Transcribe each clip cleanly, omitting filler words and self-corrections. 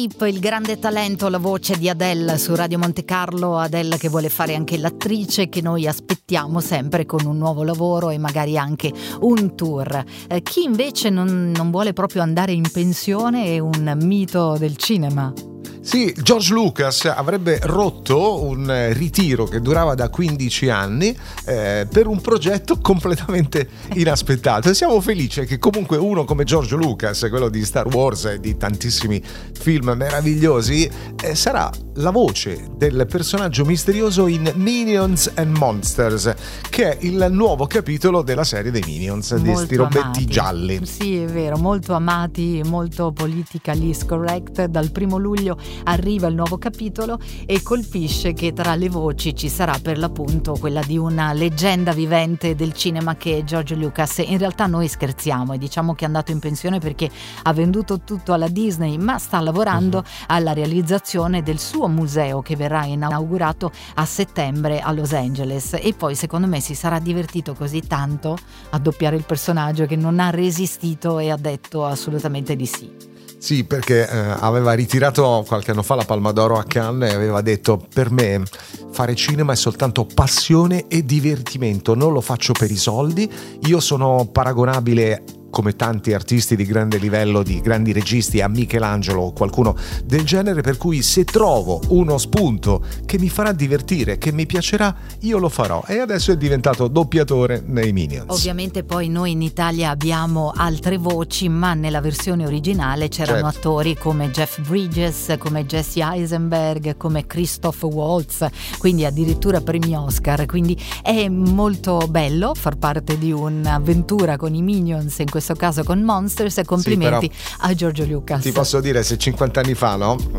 Deep, il grande talento, la voce di Adele su Radio Monte Carlo. Adele che vuole fare anche l'attrice, che noi aspettiamo sempre con un nuovo lavoro e magari anche un tour. Chi invece non vuole proprio andare in pensione è un mito del cinema. Sì, George Lucas avrebbe rotto un ritiro che durava da 15 anni per un progetto completamente inaspettato, e siamo felici che comunque uno come George Lucas, quello di Star Wars e di tantissimi film meravigliosi, sarà la voce del personaggio misterioso in Minions and Monsters, che è il nuovo capitolo della serie dei Minions, di sti robetti gialli. Sì, è vero, molto amati, molto politically correct. Dal 1 luglio arriva il nuovo capitolo e colpisce che tra le voci ci sarà per l'appunto quella di una leggenda vivente del cinema che è George Lucas. In realtà noi scherziamo e diciamo che è andato in pensione perché ha venduto tutto alla Disney, ma sta lavorando alla realizzazione del suo museo che verrà inaugurato a settembre a Los Angeles, e poi secondo me si sarà divertito così tanto a doppiare il personaggio che non ha resistito e ha detto assolutamente di sì. Sì, perché aveva ritirato qualche anno fa la Palma d'Oro a Cannes e aveva detto: per me fare cinema è soltanto passione e divertimento, non lo faccio per i soldi, io sono paragonabile come tanti artisti di grande livello, di grandi registi, a Michelangelo o qualcuno del genere, per cui se trovo uno spunto che mi farà divertire, che mi piacerà, io lo farò. E adesso è diventato doppiatore nei Minions. Ovviamente poi noi in Italia abbiamo altre voci, ma nella versione originale c'erano attori come Jeff Bridges, come Jesse Eisenberg, come Christoph Waltz, quindi addirittura premi Oscar. Quindi è molto bello far parte di un'avventura con i Minions, in questo caso con Monsters, e complimenti a Giorgio Lucas. Ti posso dire, se 50 anni fa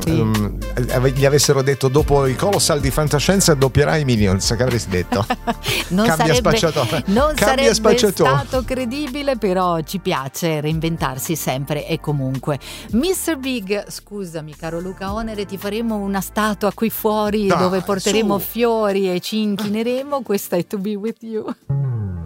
gli avessero detto dopo i Colossal di fantascienza doppierai i Minions, che avresti detto? non Cambia sarebbe, non Cambia sarebbe stato credibile, però ci piace reinventarsi sempre e comunque. Mr. Big, scusami caro Luca Onere, ti faremo una statua qui fuori dove porteremo fiori e ci inchineremo. Questa è To Be With You.